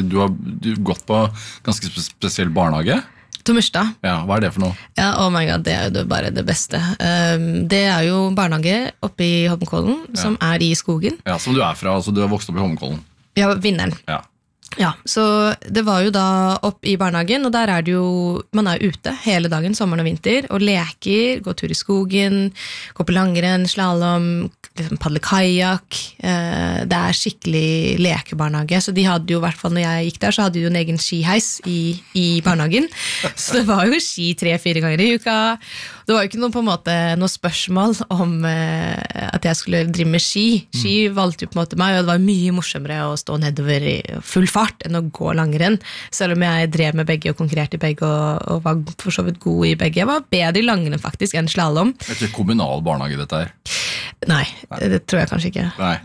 du har gått på ganske spesiell barnehage. Tomørstad. Ja, hva det for noe? Ja, oh my god, det jo bare det beste. Det jo barnehage oppe i Holmenkollen, som i skogen. Ja, som du fra, altså du har vokst opp i Holmenkollen. Ja, Vinneren. Ja. Ja, så det var jo da opp i barnehagen, og der det jo, man ute hele dagen, sommeren og vinter, og leker, går tur i skogen, går på langrenn, slalom, liksom padle kajak. Det skikkelig lekebarnehage, så de hadde jo, I hvert fall når jeg gikk der, så hadde de jo en egen skiheis i barnehagen, så det var jo ski 3-4 ganger i uka. Det var jo ikke noe, på en måte, noe spørsmål om at jeg skulle drive med ski. Ski valgte jo på en måte meg, og det var mye morsommere å stå nedover i full fart enn å gå langrenn, selv om jeg drev med begge og konkurrerte i begge og var for så vidt god i begge. Jeg var bedre i langrenn faktisk enn slalom. Det ikke kommunal barnehage dette her? Nei, det tror jeg kanskje ikke. Nei.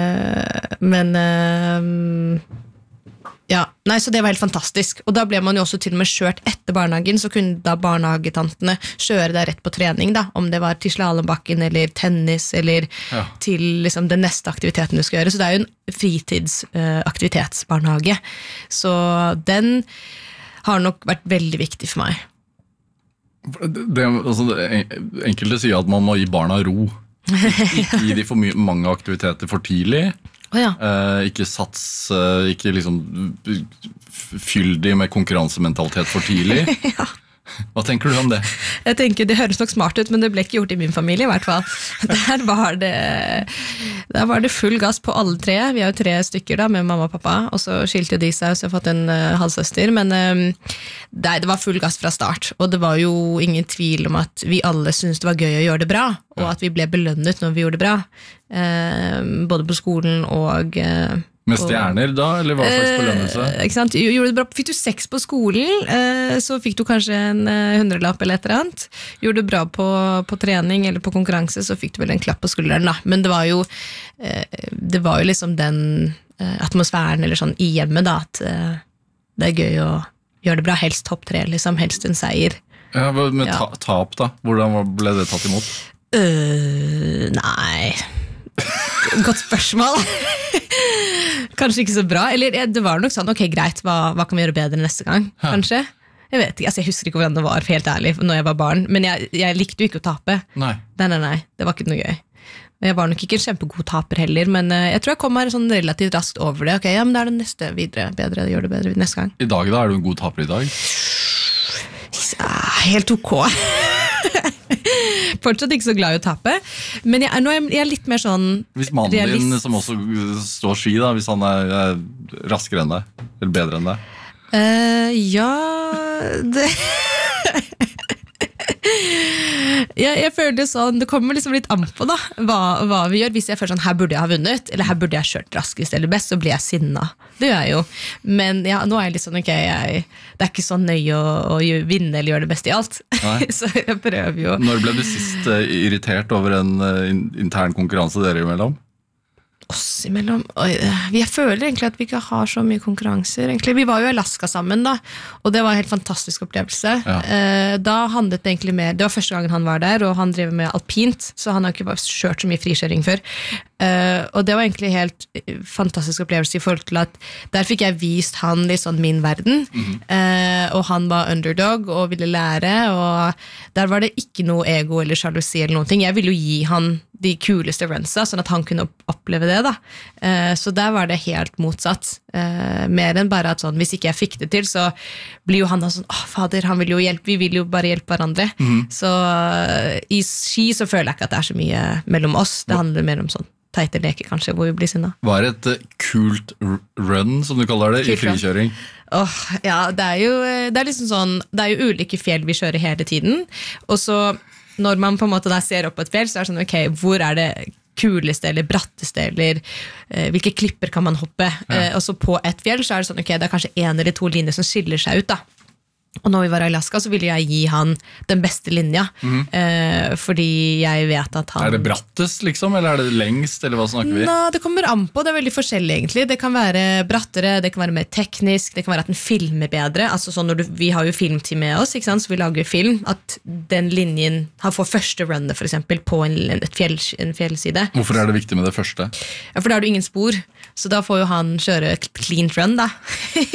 Ja, nei, så det var helt fantastisk. Og da ble man jo også til og med kjørt etter barnehagen, så kunne da barnehagetantene kjøre deg rett på trening, da, om det var til slalombakken eller tennis, eller til liksom, den neste aktiviteten du skal gjøre. Så det jo en fritidsaktivitetsbarnehage. Så den har nok vært veldig viktig for meg. Enkelte sier at man må gi barna ro. Ikke gi de for mange aktiviteter for tidlig. Ikke sats, ikke liksom fyll de med konkurransementalitet for tidlig. Hva tenker du om det? Jeg tenker det høres nok smart ut, men det ble ikke gjort i min familie I hvert fall. Der var det full gass på alle tre. Vi jo 3 stykker da, med mamma og pappa, og så skilte de seg, og så har jeg fått en halvsøster, men det var full gass fra start, og det var jo ingen tvil om at vi alle syntes det var gøy å gjøre det bra, og at vi ble belønnet når vi gjorde det bra, både på skolen og med stjerner da, eller hva slags belønnelse? Ikke sant? Gjorde det bra. Fikk du 6 på skolen, så fikk du kanskje en 100-lapp eller et eller annet. Gjorde du bra på trening eller på konkurranse, så fikk du vel en klapp på skulderen da. Men det var jo liksom den atmosfæren eller sånn I hjemmet da, at det gøy å gjøre det bra, helst topp 3, liksom, helst en seier. Ja, med tap da, hvordan ble det tatt imot? Nei, godt spørsmål. Kanskje ikke så bra, eller det var nok sånn, ok, greit, hva kan vi gjøre bedre neste gang, kanskje? Jeg vet ikke, jeg husker ikke hvordan det var, for helt ærlig, når jeg var barn, men jeg likte jo ikke å tape. Nei, det var ikke noe gøy. Jeg var nok ikke en kjempegod taper heller, men jeg tror jeg kom her sånn relativt raskt over det. Ok, ja, men det det neste videre, bedre, gjør det bedre neste gang. I dag da, du en god taper I dag? Helt ok. Fortsatt ikke så glad I å tape, men nå jeg litt mer sånn hvis mannen din som også står ski da, hvis han raskere enn deg eller bedre enn deg ja det jeg føler det sånn, det kommer liksom litt an på da hva vi gjør, hvis jeg føler sånn her burde jeg ha vunnet, eller her burde jeg kjørt raskest eller best, så blir jeg sinna, det gjør jeg jo men ja, nå jeg litt sånn, ok det ikke så nøye å vinne eller gjøre det beste I alt så jeg prøver jo Når ble du sist irritert over en intern konkurranse dere imellom? Oss imellom jeg føler egentlig at vi ikke har så mye konkurranser egentlig. Vi var jo I Alaska sammen da og det var en helt fantastisk opplevelse da handlet det egentlig mer det var første gangen han var der og han drev med alpint så han har ikke bare kjørt så mye frikjøring før og det var egentlig helt fantastisk opplevelse I forhold til at der fikk jeg vist han liksom min verden og han var underdog og ville lære og der var det ikke noe ego eller jalousi eller noen ting jeg ville jo gi han de kuleste runsa, sånn at han kunne oppleve det da. Så der var det helt motsatt. Mer enn bare at sånn, hvis ikke jeg fikk det til, så blir jo han da sånn, fader, han vil jo hjelpe, vi vil jo bare hjelpe hverandre. Så I ski så føler jeg ikke at det så mye mellom oss, det handler mer om sånn teite leker kanskje, hvor vi blir sinna. Hva et kult run, som du kaller det, kult I frikjøring? Ja, det jo liksom sånn, det jo ulike fjell vi kjører hele tiden, og så når man på en måte da ser opp på et fjell, så det sånn, ok, hvor det kuleste eller bratteste, eller hvilke klipper kan man hoppe? Og så på et fjell så det sånn, ok, det kanskje en eller to linjer som skiller seg ut da. Og når vi var I Alaska så ville jeg gi han den beste linja fordi jeg vet at han det brattest liksom, eller det lengst eller hva snakker vi? Nå, det kommer an på, det veldig forskjellig egentlig det kan være brattere, det kan være mer teknisk det kan være at den filmer bedre altså sånn når vi har jo filmteam med oss ikke sant? Så vi lager film, at den linjen han får første runnet for eksempel på en fjellside Hvorfor det viktig med det første? Ja, for da har du ingen spor så da får jo han kjøre clean run da